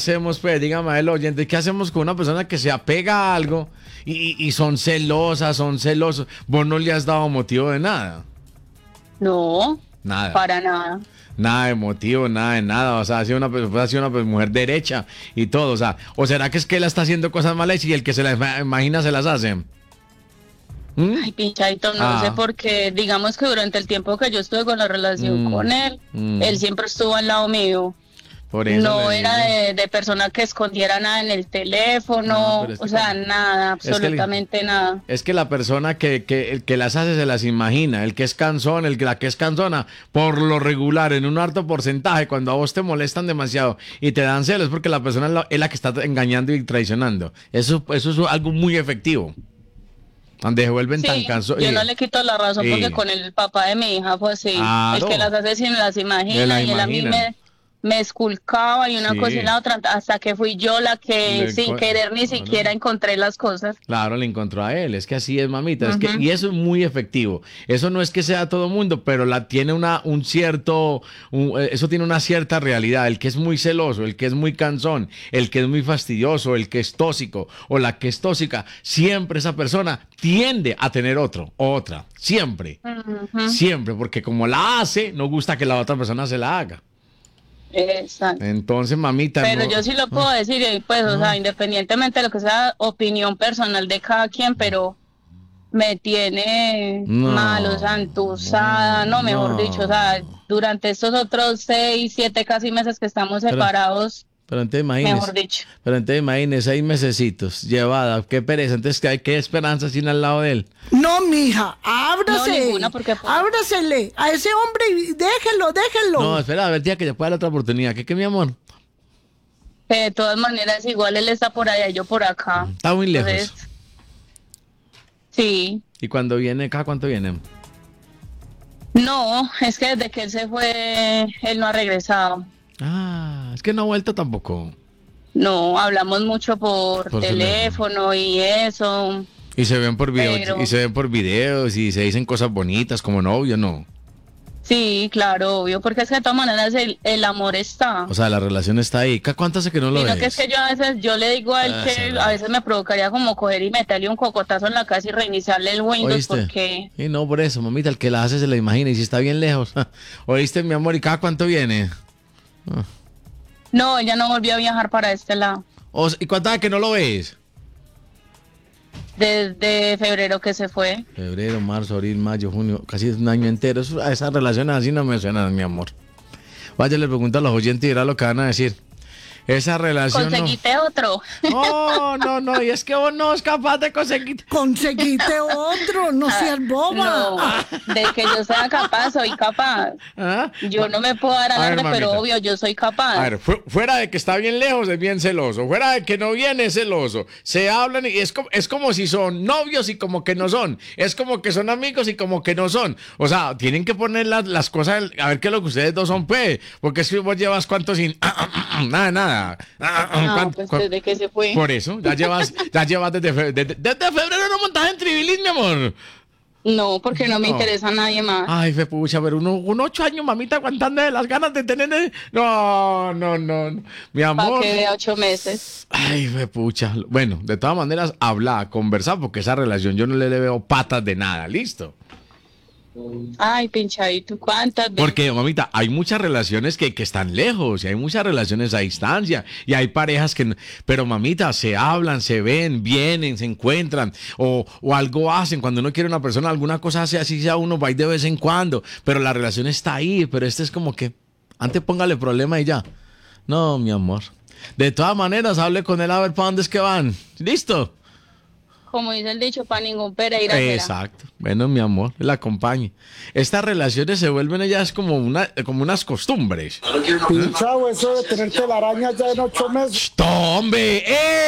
hacemos, pues, dígame el oyente, qué hacemos con una persona que se apega a algo y son celosas, son celosos? Vos no le has dado motivo de nada. No, Nada. para nada. Nada de motivo, nada de nada. O sea, ha sido una mujer derecha y todo. O será que es que él está haciendo cosas malas y el que se las imagina se las hace. Ay, pinchadito, no sé por qué. Digamos que durante el tiempo que yo estuve con la relación con él, él siempre estuvo al lado mío. Por eso no era de persona que escondiera nada en el teléfono, o sea, nada, absolutamente nada. Es que la persona el que las hace se las imagina, el que es cansón, la que es cansona, por lo regular, en un alto porcentaje, cuando a vos te molestan demasiado y te dan celos, es porque la persona es la que está engañando y traicionando. Eso es algo muy efectivo. Donde se vuelven tan cansados. Yo no le quito la razón porque con el papá de mi hija fue así. El que las hace sin las imagina y él a mí me esculcaba y una cosa y la otra, hasta que fui yo la que sin querer ni siquiera encontré las cosas. Claro, le encontró a él, es que así es, mamita, es que, y eso es muy efectivo. Eso no es que sea todo mundo, pero tiene eso tiene una cierta realidad. El que es muy celoso, el que es muy cansón, el que es muy fastidioso, el que es tóxico o la que es tóxica, siempre esa persona tiende a tener otra, siempre, siempre, porque como la hace, no gusta que la otra persona se la haga. Exacto. Entonces, mamita. Pero yo sí lo puedo decir, pues, o sea, independientemente de lo que sea opinión personal de cada quien, pero me tiene mal, o sea, entusada, mejor dicho, o sea, durante estos otros 6, 7 casi meses que estamos separados. Pero entonces imagínese, mejor dicho. Pero entonces imagínese, 6 mesecitos, llevada, qué pereza, entonces qué esperanza sin al lado de él. No, mija, ábrase, no, ninguna, porque ábrasele a ese hombre y déjelo. No, espera, a ver, tía, que ya pueda dar otra oportunidad, ¿qué mi amor? De todas maneras, igual él está por allá y yo por acá. Está muy lejos. Entonces, sí. ¿Y cuando viene acá, cuánto viene? No, es que desde que él se fue, él no ha regresado. Es que no ha vuelto tampoco. No, hablamos mucho por teléfono y eso. Y se ven por videos y se dicen cosas bonitas como novio, ¿no? Sí, claro, obvio, porque es que de todas maneras el amor está. O sea, la relación está ahí. ¿Cuánto hace que no lo ves? Que es que yo le digo a él que a veces me provocaría como coger y meterle un cocotazo en la casa y reiniciarle el Windows. ¿Oíste? Porque... Y no, por eso, mamita, el que la hace se la imagina y si está bien lejos. ¿Oíste, mi amor? ¿Y cada cuánto viene? No, ella no volvió a viajar para este lado. ¿Y cuánto hace que no lo ves? Desde febrero que se fue. Febrero, marzo, abril, mayo, junio, casi un año entero. Esas relaciones así no me suenan, mi amor. Vaya, le pregunto a los oyentes y verá lo que van a decir. Esa relación. Conseguiste otro. No, y es que vos no es capaz de conseguir. Conseguiste otro, no seas boba. No, de que yo sea capaz, soy capaz. Yo no me puedo dar alarde, pero obvio, yo soy capaz. A ver, fuera de que está bien lejos, es bien celoso. Fuera de que no viene, es celoso. Se hablan y es como si son novios y como que no son. Es como que son amigos y como que no son. O sea, tienen que poner las cosas, a ver qué es lo que ustedes dos son, pues. Porque es que vos llevas cuánto sin. Nada. Pues desde que se fue. Por eso, ya llevas desde febrero no montas en Tribilín, mi amor. No, porque no me interesa a nadie más. Ay, fepucha, pero un 8 años, mamita, aguantando de las ganas de tener. No, mi amor. Para que vea 8 meses. Ay, fepucha. Bueno, de todas maneras, habla, conversar, porque esa relación yo no le veo patas de nada, ¿listo? Ay, pinchadito, ¿cuántas veces? Porque, mamita, hay muchas relaciones que están lejos y hay muchas relaciones a distancia y hay parejas que... Pero, mamita, se hablan, se ven, vienen, se encuentran o algo hacen. Cuando uno quiere una persona, alguna cosa hace así sea uno, va y de vez en cuando. Pero la relación está ahí, pero este es como que... Antes póngale problema y ya. No, mi amor. De todas maneras, hable con él a ver para dónde es que van. ¿Listo? Como dice el dicho, para ningún Pereira. Exacto. Bueno, mi amor, la acompañe. Estas relaciones se vuelven ellas como unas costumbres. Pinchado, eso de tenerte la araña ya en 8 meses. ¡Hombre!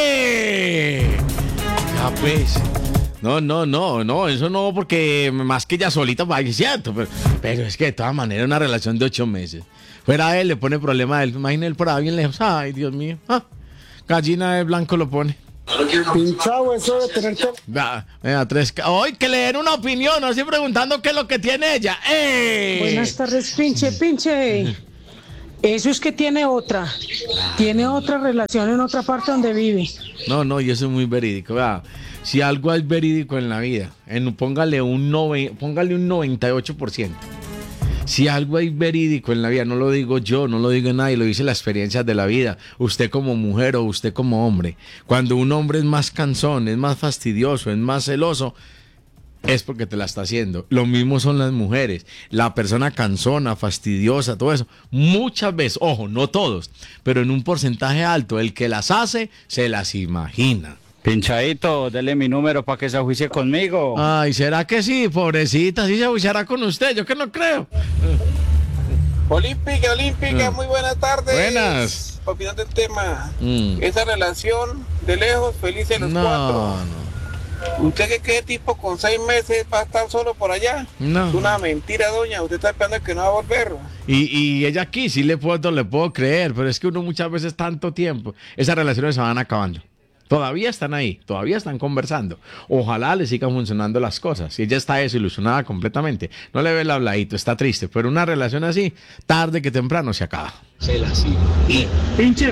Ya pues. No, eso no, porque más que ella solita, es cierto. Pero es que de todas maneras una relación de 8 meses. Fuera él, le pone problema a él. Imagínate él por ahí bien lejos. Ay, Dios mío. Gallina de blanco lo pone. Pinchado, eso de tenerte. Venga, 3. Hoy que le den una opinión, no estoy preguntando qué es lo que tiene ella. Buenas tardes, pinche. Eso es que tiene otra relación en otra parte donde vive. No, y eso es muy verídico. Vea, si algo es verídico en la vida, póngale un 98%. Si algo es verídico en la vida, no lo digo yo, no lo digo nadie, lo dice la experiencia de la vida. Usted como mujer o usted como hombre. Cuando un hombre es más cansón, es más fastidioso, es más celoso, es porque te la está haciendo. Lo mismo son las mujeres. La persona cansona, fastidiosa, todo eso. Muchas veces, ojo, no todos, pero en un porcentaje alto, el que las hace, se las imagina. Pinchadito, dele mi número para que se ajuicie conmigo. Ay, ¿será que sí? Pobrecita, sí se ajuiciará con usted, yo que no creo. Olímpica, muy buenas tardes. Buenas. Opinión del tema. Esa relación de lejos, felices los cuatro. ¿Usted qué tipo con 6 meses va a estar solo por allá? No. Es una mentira, doña. Usted está esperando que no va a volver. Y ella aquí sí le puedo creer, pero es que uno muchas veces tanto tiempo, esas relaciones se van acabando. Todavía están ahí, todavía están conversando. Ojalá le sigan funcionando las cosas. Si ella está desilusionada completamente, no le ve el habladito, está triste. Pero una relación así, tarde que temprano se acaba. Pinche.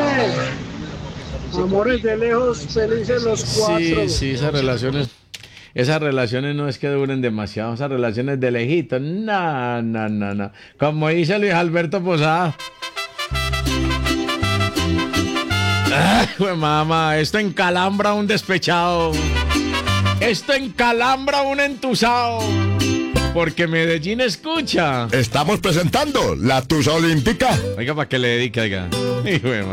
Amores de lejos, felices los cuatro. Sí, esas relaciones no es que duren demasiado, esas relaciones de lejito. No. Como dice Luis Alberto Posada. Mamá, esto encalambra a un despechado. Esto encalambra a un entusado. Porque Medellín escucha. Estamos presentando la Tusa Olímpica. Oiga, para que le dedique, oiga. Hijo de madre.